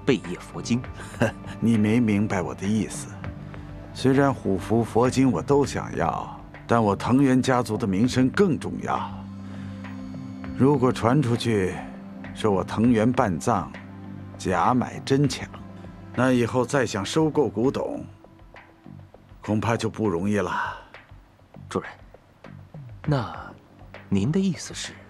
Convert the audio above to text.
贝叶佛经。 你没明白我的意思。虽然虎符、佛经我都想要，但我藤原家族的名声更重要。如果传出去，说我藤原半藏假买真抢，那以后再想收购古董，恐怕就不容易了。 主人，那您的意思是？